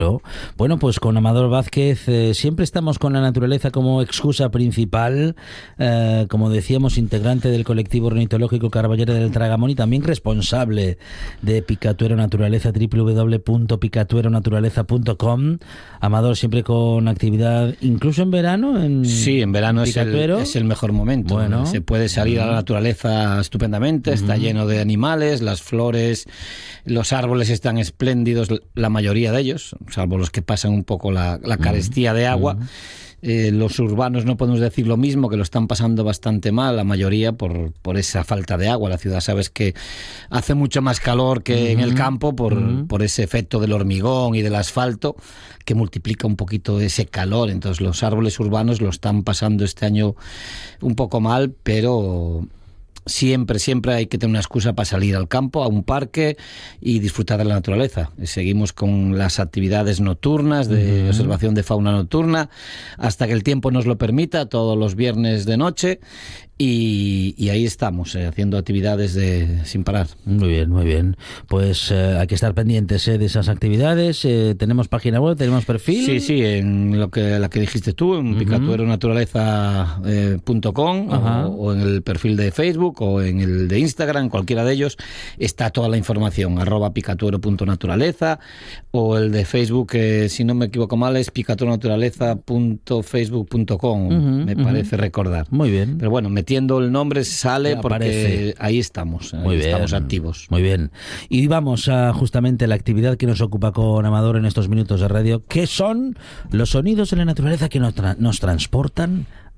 Bueno, pues con Amador Vázquez siempre estamos con la naturaleza como excusa principal, como decíamos, integrante del colectivo ornitológico Carballera del Tragamón y también responsable de Picatuero Naturaleza, www.picatueronaturaleza.com. Amador, siempre con actividad, incluso en verano. Sí, en verano es el mejor momento. Bueno. Se puede salir a la naturaleza estupendamente, está lleno de animales, las flores, los árboles están espléndidos, la mayoría de ellos, salvo los que pasan un poco la carestía de agua. Los urbanos no podemos decir lo mismo, que lo están pasando bastante mal, la mayoría por esa falta de agua. La ciudad, sabes que hace mucho más calor que en el campo por ese efecto del hormigón y del asfalto, que multiplica un poquito ese calor. Entonces los árboles urbanos lo están pasando este año un poco mal, pero siempre hay que tener una excusa para salir al campo, a un parque y disfrutar de la naturaleza. Seguimos con las actividades nocturnas de observación de fauna nocturna hasta que el tiempo nos lo permita, todos los viernes de noche, y ahí estamos, haciendo actividades sin parar. Muy bien, muy bien. Pues hay que estar pendientes de esas actividades. ¿Tenemos página web? ¿Tenemos perfil? Sí, en la que dijiste tú, en picatueronaturaleza.com o en el perfil de Facebook o en el de Instagram, cualquiera de ellos, está toda la información, @picatuero.naturaleza, o el de Facebook, si no me equivoco mal, es picatueronaturaleza.facebook.com, me parece recordar. Muy bien. Pero bueno, metiendo el nombre sale porque ahí estamos, estamos activos. Muy bien. Y vamos a justamente la actividad que nos ocupa con Amador en estos minutos de radio, que son los sonidos de la naturaleza que nos transportan